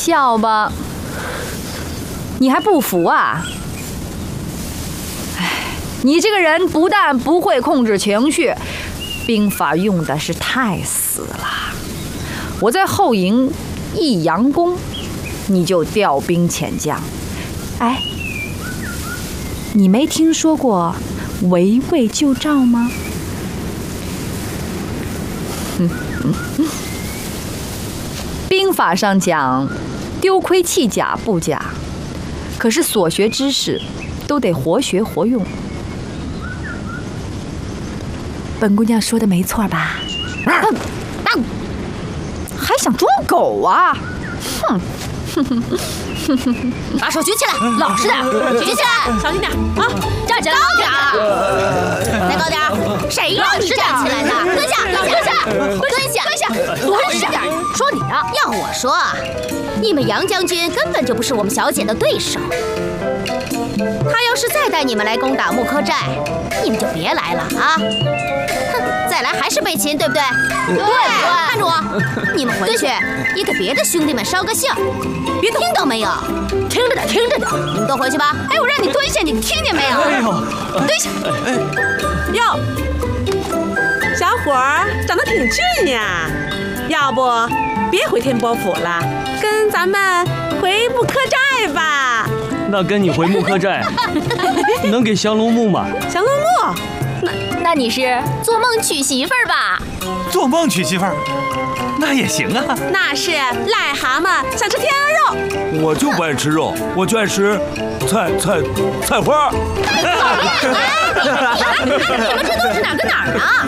笑吧，你还不服啊？哎，你这个人不但不会控制情绪，兵法用的是太死了。我在后营一佯攻，你就调兵遣将。哎，你没听说过围魏救赵吗？兵法上讲，丢盔弃甲不假，可是所学知识都得活学活用。本姑娘说的没错吧？还想装狗啊？哼！ 把手举起来，老实点，举起来， 小心点啊！ 站起来，高点儿，再高点儿。谁让你站起来的？蹲下，蹲下。说你呢？要我说啊，你们杨将军根本就不是我们小姐的对手。他要是再带你们来攻打木柯寨，你们就别来了啊！哼，再来还是被擒，对不对？对，看着我，你们回去也给别的兄弟们捎个信儿。别听到没有？听着点，听着点，你们都回去吧。哎，我让你蹲下，你听见没有？ 哎呦， 蹲下。 哟，小伙儿长得挺俊呀，要不别回天波府了，跟咱们回木柯寨吧。 那跟你回木柯寨，能给降龙木吗？ 降龙木， 那你是做梦娶媳妇儿吧？ 做梦娶媳妇儿，那也行啊。 那是癞蛤蟆想吃天鹅肉。 我就不爱吃肉，我就爱吃菜花。 你们这都是哪儿跟哪儿啊？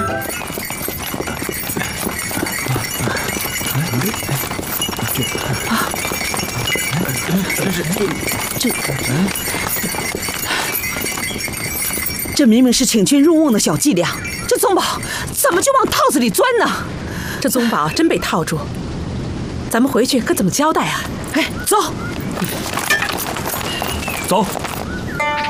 这明明是请君入瓮的小伎俩，这宗宝怎么就往套子里钻呢？ 这宗宝真被套住，咱们回去可怎么交代啊？ 哎，走。 走。